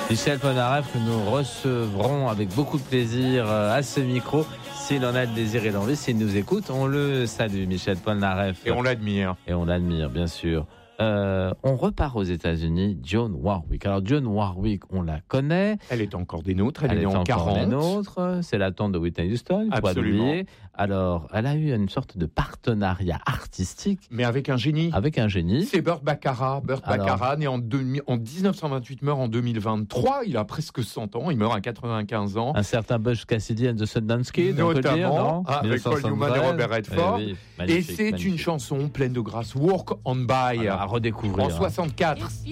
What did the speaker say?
Michel Polnareff que nous recevrons avec beaucoup de plaisir à ce micro. S'il en a le désir et l'envie, s'il nous écoute, on le salue, Michel Polnareff. Et on l'admire. Et on l'admire, bien sûr. On repart aux États-Unis, Dionne Warwick. Alors, Dionne Warwick, on la connaît. Elle est encore des nôtres, elle est en en 40. Des nôtres. C'est la tante de Whitney Houston, il faut pas l'oublier. Alors, elle a eu une sorte de partenariat artistique. Mais avec un génie. Avec un génie. C'est Burt Bacharach. Bacharach, né en 1928, meurt en 2023. Il a presque 100 ans. Il meurt à 95 ans. Un certain Butch Cassidy and the Sundance Kid, on peut dire, non ? Avec Paul Newman et Robert Redford. Oui, et c'est une chanson pleine de grâce. Walk on By. Alors, à redécouvrir. En 64.